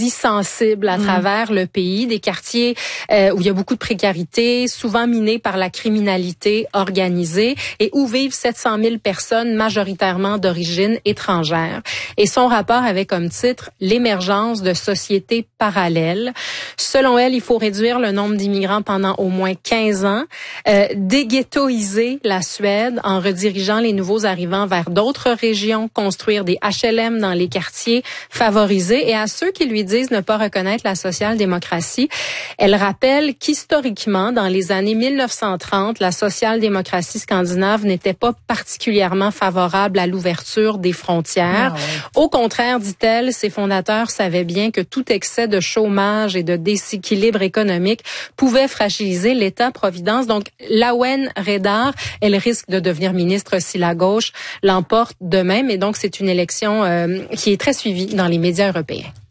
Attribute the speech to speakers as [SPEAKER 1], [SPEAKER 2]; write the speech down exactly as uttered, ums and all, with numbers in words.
[SPEAKER 1] dit sensibles à mmh. travers le pays, des quartiers euh, où il y a beaucoup de précarité, souvent minés par la criminalité organisée et où vivent sept cent mille personnes majoritairement d'origine étrangère. Et son rapport avait comme titre « L'émergence de sociétés parallèles ». Selon elle, il faut réduire le nombre d'immigrants pendant au moins quinze ans, euh, déghettoiser la Suède en redirigeant les nouveaux arrivants vers d'autres régions, construire des H L M dans les quartiers favorisés. Et à ceux qui lui disent ne pas reconnaître la social-démocratie, elle rappelle qu'historiquement, dans les années mille neuf cent trente, la social-démocratie scandinave n'était pas particulièrement favorable à l'ouverture des frontières. Ah ouais. Au contraire, dit-elle, ses fondateurs savaient bien que tout excès de chômage et de déséquilibre économique pouvait fragiliser l'État-providence. Donc, Lawen Redar, elle risque de devenir ministre si la gauche l'emporte demain. Mais donc, c'est une élection euh, qui est très suivie dans les médias européens.